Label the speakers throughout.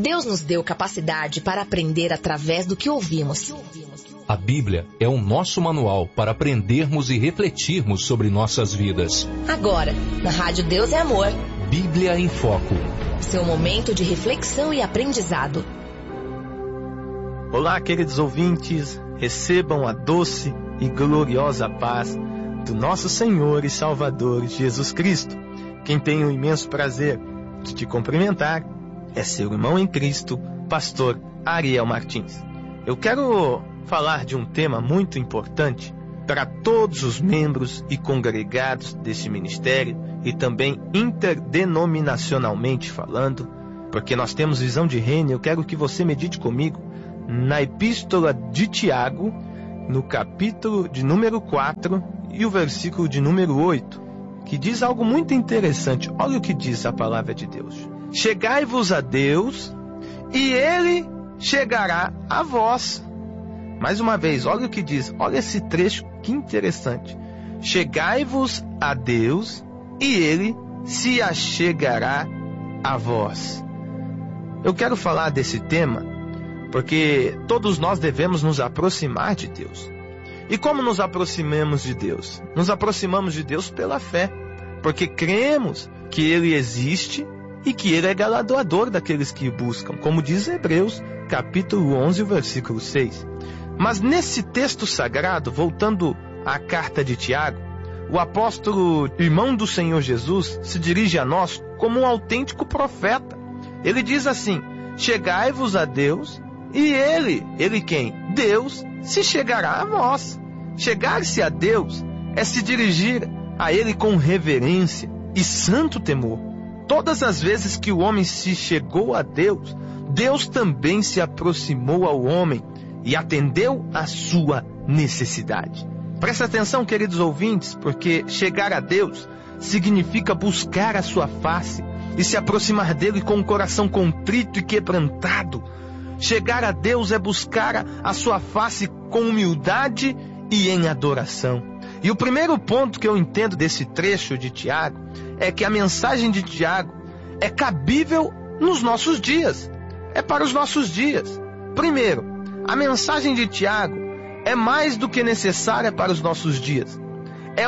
Speaker 1: Deus nos deu capacidade para aprender através do que ouvimos.
Speaker 2: A Bíblia é o nosso manual para aprendermos e refletirmos sobre nossas vidas.
Speaker 1: Agora, na Rádio Deus é Amor.
Speaker 2: Bíblia em Foco.
Speaker 1: Seu momento de reflexão e aprendizado.
Speaker 3: Olá, queridos ouvintes. Recebam a doce e gloriosa paz do nosso Senhor e Salvador Jesus Cristo. Quem tem o imenso prazer de te cumprimentar é seu irmão em Cristo, pastor Ariel Martins. Eu quero falar de um tema muito importante para todos os membros e congregados desse ministério e também interdenominacionalmente falando, porque nós temos visão de reino. Eu quero que você medite comigo na Epístola de Tiago, no capítulo de número 4 e o versículo de número 8, que diz algo muito interessante. Olha o que diz a palavra de Deus. Chegai-vos a Deus e Ele chegará a vós. Mais uma vez, olha o que diz. Olha esse trecho, que interessante. Chegai-vos a Deus e Ele se achegará a vós. Eu quero falar desse tema porque todos nós devemos nos aproximar de Deus. E como nos aproximamos de Deus? Nos aproximamos de Deus pela fé, porque cremos que Ele existe e que Ele é galardoador daqueles que o buscam, como diz Hebreus, capítulo 11, versículo 6. Mas nesse texto sagrado, voltando à carta de Tiago, o apóstolo, irmão do Senhor Jesus, se dirige a nós como um autêntico profeta. Ele diz assim: chegai-vos a Deus e Ele quem? Deus se chegará a vós. Chegar-se a Deus é se dirigir a Ele com reverência e santo temor. Todas as vezes que o homem se chegou a Deus, Deus também se aproximou ao homem e atendeu a sua necessidade. Presta atenção, queridos ouvintes, porque chegar a Deus significa buscar a sua face e se aproximar dele com o coração contrito e quebrantado. Chegar a Deus é buscar a sua face com humildade e em adoração. E o primeiro ponto que eu entendo desse trecho de Tiago é que a mensagem de Tiago é cabível nos nossos dias. É para os nossos dias. Primeiro, a mensagem de Tiago é mais do que necessária para os nossos dias. É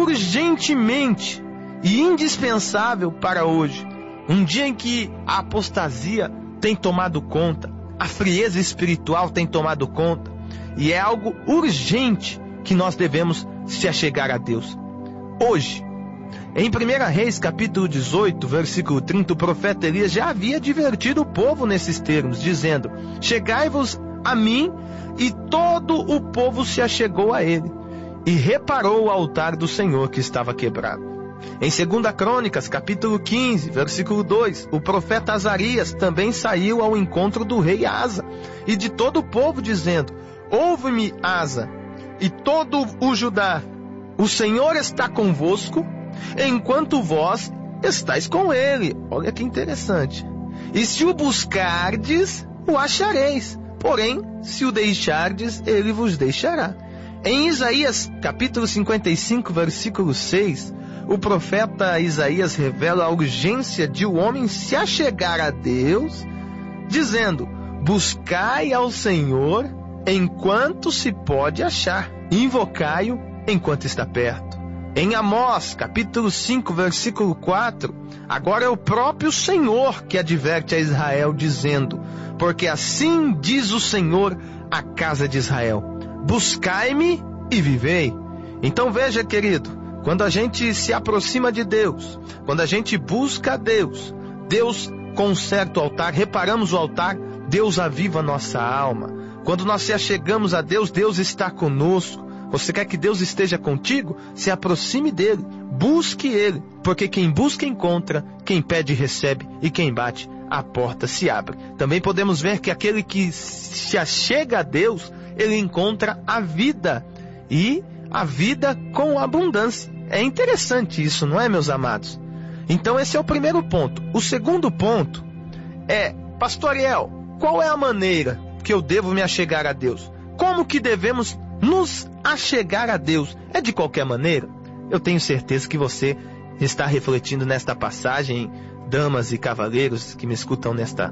Speaker 3: urgentemente e indispensável para hoje. Um dia em que a apostasia tem tomado conta, a frieza espiritual tem tomado conta, e é algo urgente que nós devemos se achegar a Deus. Hoje, em 1 Reis, capítulo 18, versículo 30, o profeta Elias já havia advertido o povo nesses termos, dizendo: chegai-vos a mim, e todo o povo se achegou a ele, e reparou o altar do Senhor que estava quebrado. Em 2 Crônicas, capítulo 15, versículo 2, o profeta Azarias também saiu ao encontro do rei Asa e de todo o povo, dizendo: ouve-me, Asa, e todo o Judá, o Senhor está convosco, enquanto vós estáis com ele. Olha que interessante. E se o buscardes, o achareis. Porém, se o deixardes, ele vos deixará. Em Isaías, capítulo 55, versículo 6, o profeta Isaías revela a urgência de o homem se achegar a Deus, dizendo: buscai ao Senhor enquanto se pode achar, invocai-o enquanto está perto. Em Amós, capítulo 5, versículo 4, agora é o próprio Senhor que adverte a Israel, dizendo: porque assim diz o Senhor à casa de Israel: buscai-me e vivei. Então veja, querido, quando a gente se aproxima de Deus, quando a gente busca a Deus, Deus conserta o altar, reparamos o altar, Deus aviva a nossa alma. Quando nós se achegamos a Deus, Deus está conosco. Você quer que Deus esteja contigo? Se aproxime dele, busque ele, porque quem busca encontra, quem pede recebe, e quem bate, a porta se abre. Também podemos ver que aquele que se achega a Deus, ele encontra a vida, e a vida com abundância. É interessante isso, não é, meus amados? Então esse é o primeiro ponto. O segundo ponto é: Pastor Ariel, qual é a maneira que eu devo me achegar a Deus? Como que devemos nos achegar a Deus? É de qualquer maneira? Eu tenho certeza que você está refletindo nesta passagem, damas e cavaleiros que me escutam nesta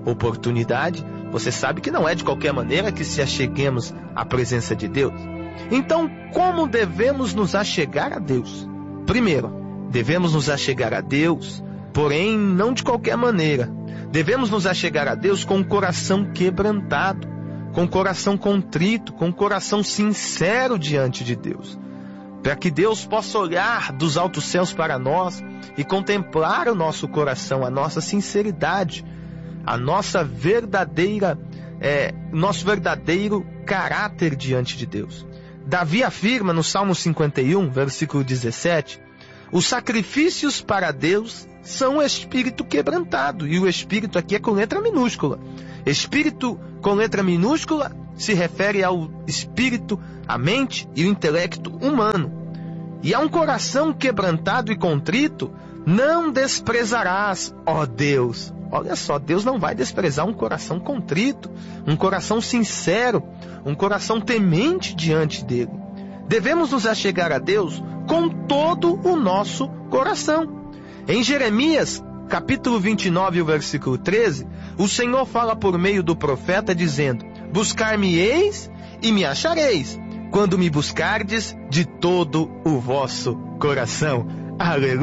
Speaker 3: oportunidade, você sabe que não é de qualquer maneira que se acheguemos à presença de Deus. Então, como devemos nos achegar a Deus? Primeiro, devemos nos achegar a Deus, porém não de qualquer maneira. Devemos nos achegar a Deus com o coração quebrantado, com o coração contrito, com o coração sincero diante de Deus, para que Deus possa olhar dos altos céus para nós e contemplar o nosso coração, a nossa sinceridade, a nossa nosso verdadeiro caráter diante de Deus. Davi afirma no Salmo 51, versículo 17, os sacrifícios para Deus são o espírito quebrantado, e o espírito aqui é com letra minúscula. Espírito com letra minúscula se refere ao espírito, a mente e o intelecto humano. E a um coração quebrantado e contrito não desprezarás, ó Deus. Olha só, Deus não vai desprezar um coração contrito, um coração sincero, um coração temente diante dele. Devemos nos achegar a Deus com todo o nosso coração. Em Jeremias, capítulo 29, o versículo 13, o Senhor fala por meio do profeta dizendo, buscar-me-eis e me achareis, quando me buscardes de todo o vosso coração. Aleluia.